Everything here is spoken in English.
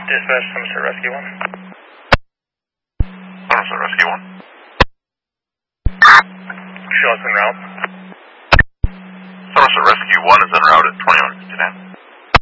Dispatch, Somerset Rescue 1. Somerset Rescue 1. Show us en route. Somerset Rescue 1 is en route at 2159.